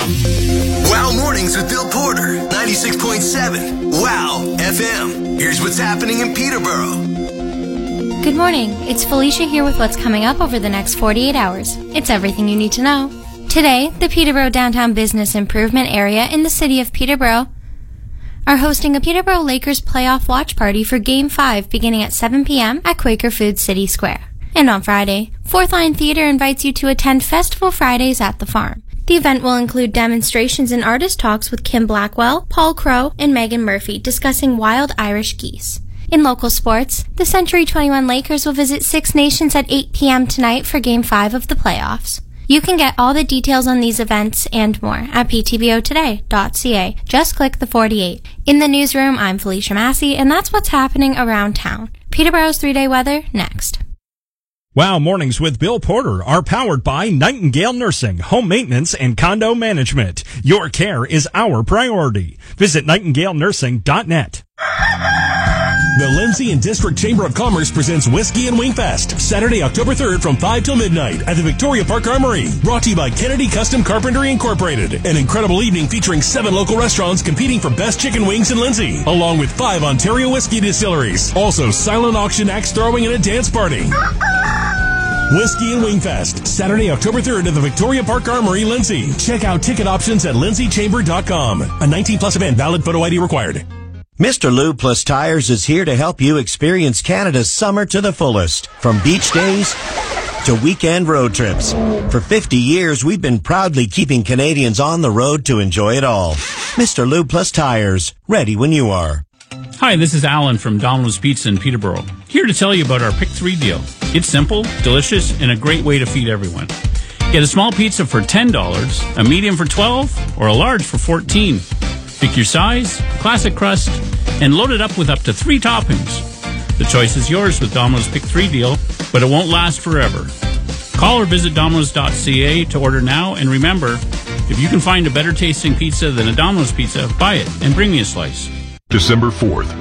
Wow Mornings with Bill Porter, 96.7 Wow FM. Here's what's happening in Peterborough. Good morning. It's Felicia here with what's coming up over the next 48 hours. It's everything you need to know. Today, the Peterborough Downtown Business Improvement Area in the city of Peterborough are hosting a Peterborough Lakers playoff watch party for Game 5 beginning at 7 p.m. at Quaker Foods City Square. And on Friday, Fourth Line Theater invites you to attend Festival Fridays at the Farm. The event will include demonstrations and artist talks with Kim Blackwell, Paul Crow, and Megan Murphy discussing wild Irish geese. In local sports, the Century 21 Lakers will visit Six Nations at 8 p.m. tonight for Game 5 of the playoffs. You can get all the details on these events and more at ptbotoday.ca. Just click the 48. In the newsroom, I'm Felicia Massey, and that's what's happening around town. Peterborough's 3-day weather, next. Wow Mornings with Bill Porter are powered by Nightingale Nursing, Home Maintenance, and Condo Management. Your care is our priority. Visit nightingalenursing.net. The Lindsay and District Chamber of Commerce presents Whiskey and Wing Fest, Saturday, October 3rd from 5 till midnight at the Victoria Park Armory. Brought to you by Kennedy Custom Carpentry Incorporated. An incredible evening featuring 7 local restaurants competing for best chicken wings in Lindsay, along with 5 Ontario whiskey distilleries. Also, silent auction, axe throwing, and a dance party. Whiskey and Wing Fest, Saturday, October 3rd at the Victoria Park Armory, Lindsay. Check out ticket options at lindsaychamber.com. A 19-plus event, valid photo ID required. Mr. Lube Plus Tires is here to help you experience Canada's summer to the fullest. From beach days to weekend road trips. For 50 years, we've been proudly keeping Canadians on the road to enjoy it all. Mr. Lube Plus Tires, ready when you are. Hi, this is Alan from Domino's Pizza in Peterborough. Here to tell you about our Pick 3 deal. It's simple, delicious, and a great way to feed everyone. Get a small pizza for $10, a medium for $12, or a large for $14. Pick your size, classic crust, and load it up with up to 3 toppings. The choice is yours with Domino's Pick 3 deal, but it won't last forever. Call or visit Domino's.ca to order now, and remember, if you can find a better tasting pizza than a Domino's pizza, buy it and bring me a slice. December 4th,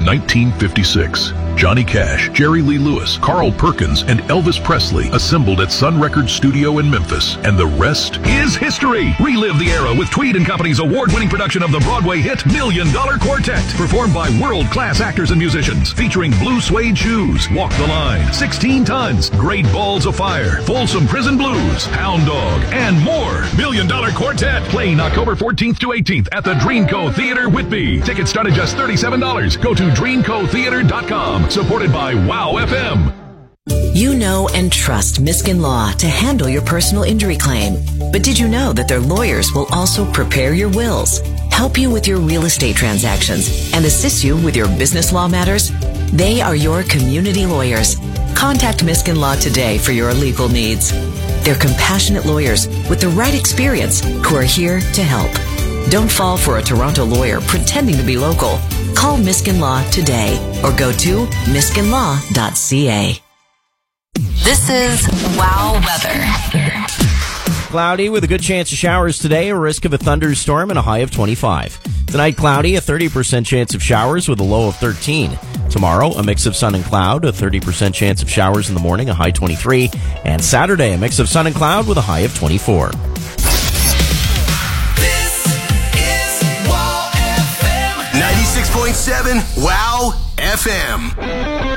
1956. Johnny Cash, Jerry Lee Lewis, Carl Perkins, and Elvis Presley assembled at Sun Records Studio in Memphis. And the rest is history. Relive the era with Tweed & Company's award-winning production of the Broadway hit $1 Million Quartet, performed by world-class actors and musicians, featuring blue suede shoes, Walk the Line, 16 Tons, Great Balls of Fire, Folsom Prison Blues, Hound Dog, and more. $1 Million Quartet, playing October 14th to 18th at the Dreamco Theater, Whitby. Tickets start at just $37. Go to dreamcotheater.com. Supported by Wow FM. You know and trust Miskin Law to handle your personal injury claim. But did you know that their lawyers will also prepare your wills, help you with your real estate transactions, and assist you with your business law matters? They are your community lawyers. Contact Miskin Law today for your legal needs. They're compassionate lawyers with the right experience who are here to help. Don't fall for a Toronto lawyer pretending to be local. Call Miskin Law today or go to miskinlaw.ca. This is Wow Weather. Cloudy with a good chance of showers today, a risk of a thunderstorm and a high of 25. Tonight, cloudy, a 30% chance of showers with a low of 13. Tomorrow, a mix of sun and cloud, a 30% chance of showers in the morning, a high 23. And Saturday, a mix of sun and cloud with a high of 24. This is Wow FM. 96.7 Wow FM.